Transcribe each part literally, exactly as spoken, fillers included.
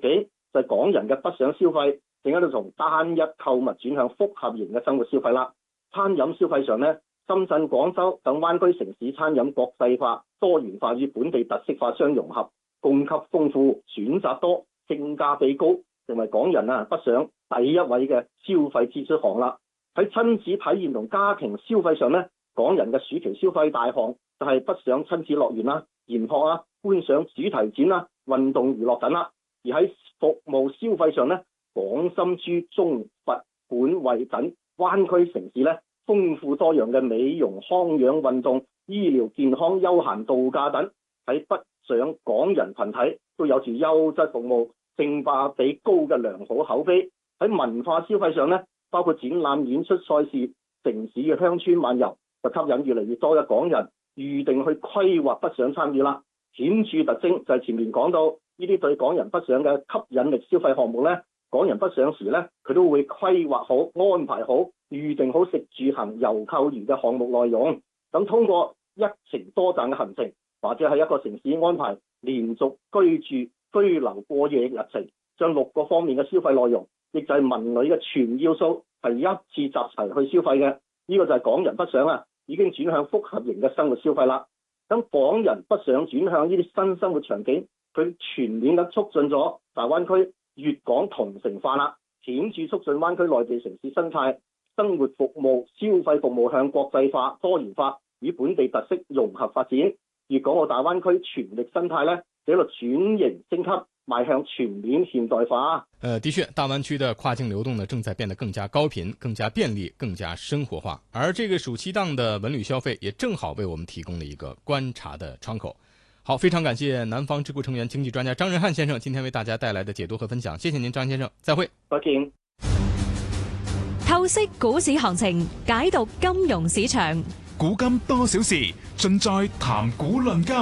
紀就係港人嘅北上消費正喺度從單一購物轉向複合型嘅生活消費啦。餐飲消費上呢，深圳、廣州等灣區城市餐飲國際化、多元化與本地特色化相融合，供給豐富、選擇多、性價比高，成為港人啊北上第一位嘅消費支出項啦。喺親子體驗同家庭消費上呢，港人嘅暑期消費大項就係北上親子樂園啦、研學啊、觀賞主題展啦、運動娛樂等啦。而喺服務消費上呢，廣深珠中佛本惠等灣區城市呢，豐富多樣嘅美容、康養、運動、醫療、健康、休閒、度假等，喺北上港人群體都有住優質服務、性價比高嘅良好口碑。喺文化消費上呢，包括展覽、演出、賽事、城市嘅鄉村漫遊，就吸引越嚟越多嘅港人預定去規劃北上參與啦。顯著特徵就係前面講到呢啲對港人北上嘅吸引力消費項目呢，港人北上時呢，佢都會規劃好、安排好、預定好食住行遊購娛嘅項目內容。咁通過一程多站嘅行程，或者喺一個城市安排連續居住、居留過夜日程，將六個方面嘅消費內容，亦就係文旅嘅全要素，係一次集齊去消費嘅。呢個就係港人北上啊，已經轉向複合型嘅生活消費啦。咁港人北上轉向呢啲新生活場景，佢全面咁促進咗大灣區粵港同城化啦，顯著促進灣區內地城市生態、生活服務、消費服務向國際化、多元化與本地特色融合發展。粵港澳大灣區全力生態呢，喺度轉型升級，邁向全面現代化。 呃，的確，大灣區的跨境流動呢，正在變得更加高頻、更加便利、更加生活化。而這個暑期檔的文旅消費，也正好為我們提供了一個觀察的窗口。好，非常感謝南方智庫成員、經濟專家張仁漢先生今天為大家帶來的解讀和分享。謝謝您，張先生，再會。 再見。 透析股市行情，解讀金融市場。 古今多少事，盡在談股論金。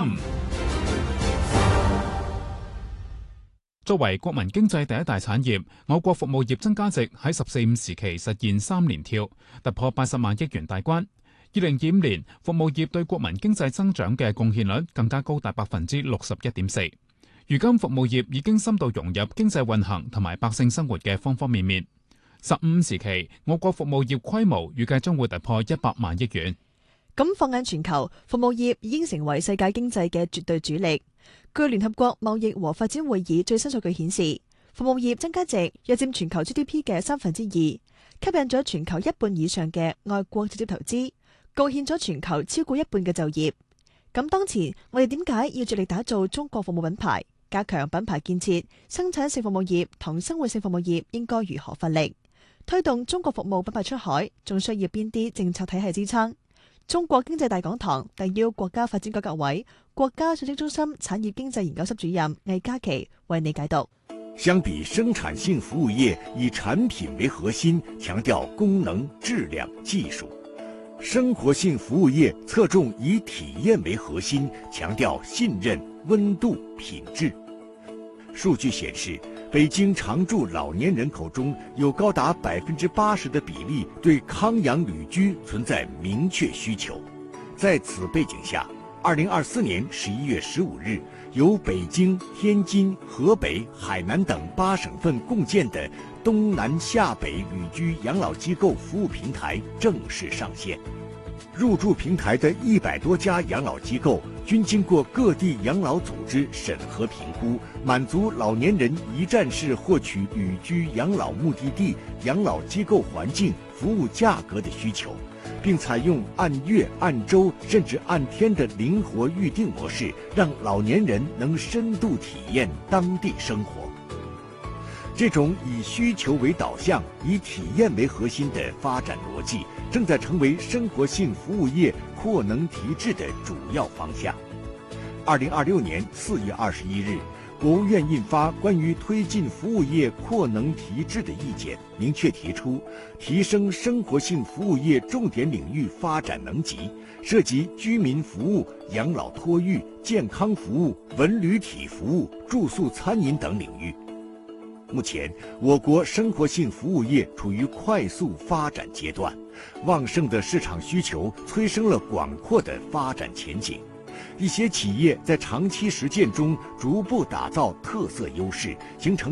作為國民經濟第一大產業，我國服務業增加值喺十四五時期實現三連跳，突破八十萬億元大關。二零二五年，服務業對國民經濟增長嘅貢獻率更加高達百分之六十一點四。如今服務業已經深度融入經濟運行同埋百姓生活嘅方方面面。十五時期，我國服務業規模預計將會突破一百萬億元。 咁放眼全球，服務業已經成為世界經濟嘅絕對主力。據聯合國貿易和發展會議最新數據顯示，服務業增加值約佔全球 G D P 嘅三分之二，吸引咗全球一半以上嘅外國直接投資，貢獻咗全球超過一半嘅就業。咁當前我哋點解要致力打造中國服務品牌，加強品牌建設？生產性服務業同生活性服務業應該如何發力？推動中國服務品牌出海，仲需要邊啲政策體系支撐？中國經濟大講堂特邀國家發展改革委、國家信息中心產業經濟研究室主任魏嘉琪為你解讀。 相比生產性服務業以產品為核心，強調功能、質量、技術；生活性服務業側重以體驗為核心，強調信任、溫度、品質。數據顯示，北京常住老年人口中有高達百分之八十的比例對康養旅居存在明確需求。在此背景下，二零二四年十一月十五日，由北京、天津、河北、海南等八省份共建的東南下北旅居養老機構服務平台正式上線。入駐平台的一百多家養老機構均經過各地養老組織審核評估，滿足老年人一站式獲取旅居養老目的地、養老機構環境、服務價格的需求，並採用按月、按周甚至按天的靈活預訂模式，讓老年人能深度體驗當地生活。這種以需求為導向、以體驗為核心的發展邏輯，正在成為生活性服務業擴能提質的主要方向。二零二六年四月二十一日，國務院印發關於推進服務業擴能提質的意見，明確提出提升生活性服務業重點領域發展能級，涉及居民服務、養老托育、健康服務、文旅體服務、住宿餐飲等領域。目前，我國生活性服務業處於快速發展階段，旺盛的市場需求催生了廣闊的發展前景。一些企業在長期實踐中逐步打造特色優勢，形成